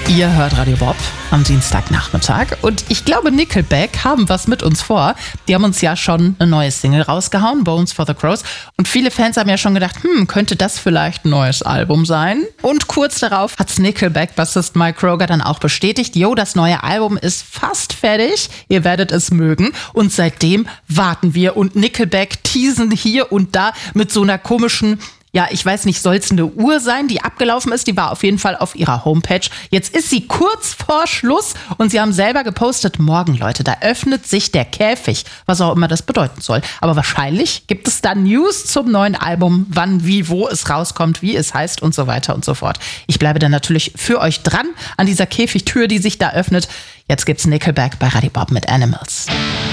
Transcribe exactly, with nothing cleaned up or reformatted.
Ihr hört Radio Bob am Dienstagnachmittag und ich glaube, Nickelback haben was mit uns vor. Die haben uns ja schon eine neue Single rausgehauen, Bones for the Crows. Und viele Fans haben ja schon gedacht, hm, könnte das vielleicht ein neues Album sein? Und kurz darauf hat's Nickelback-Bassist Mike Kroger dann auch bestätigt, jo, das neue Album ist fast fertig, ihr werdet es mögen. Und seitdem warten wir und Nickelback teasen hier und da mit so einer komischen, ja, ich weiß nicht, soll es eine Uhr sein, die abgelaufen ist? Die war auf jeden Fall auf ihrer Homepage. Jetzt ist sie kurz vor Schluss und sie haben selber gepostet, morgen, Leute, da öffnet sich der Käfig, was auch immer das bedeuten soll. Aber wahrscheinlich gibt es da News zum neuen Album, wann, wie, wo es rauskommt, wie es heißt und so weiter und so fort. Ich bleibe dann natürlich für euch dran an dieser Käfigtür, die sich da öffnet. Jetzt gibt's Nickelback bei Radio Bob mit Animals.